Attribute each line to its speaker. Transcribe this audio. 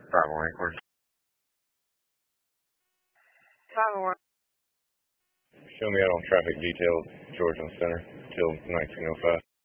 Speaker 1: 501, of course.
Speaker 2: 501.
Speaker 1: Show me out on traffic details, Georgia Center, till 1905.